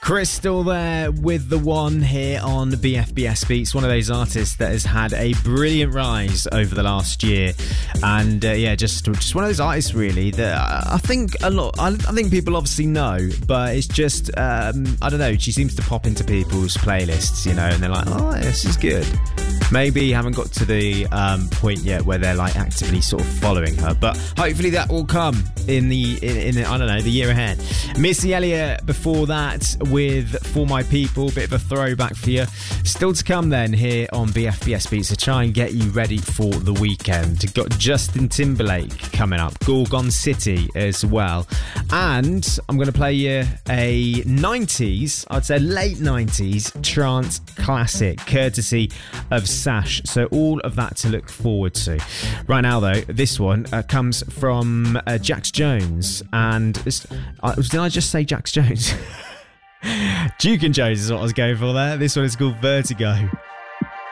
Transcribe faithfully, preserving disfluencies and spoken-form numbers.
Crystal there with the one here on B F B S Beats, one of those artists that has had a brilliant rise over the last year, and uh, yeah, just just one of those artists really that I think a lot. I, I think people obviously know, but it's just um, I don't know. She seems to pop into people's playlists, you know, and they're like, oh, this is good. Maybe haven't got to the um, point yet where they're like actively sort of following her, but hopefully that will come in the in, in the, I don't know, the year ahead. Missy Elliott before that with For My People, bit of a throwback for you. Still to come then here on B F B S Beats to try and get you ready for the weekend. Got Justin Timberlake coming up, Gorgon City as well, and I'm going to play you a nineties, I'd say late nineties trance classic courtesy of Sash, so all of that to look forward to. Right now though, this one uh, comes from uh, Jax Jones, and uh, did I just say Jax Jones? Duke and Jones is what I was going for there. This one is called Vertigo.